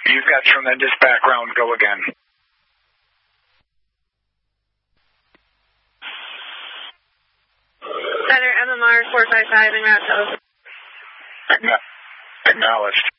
You've got tremendous background. Go again. Center MMR 455 en route to Oak. Acknowledged.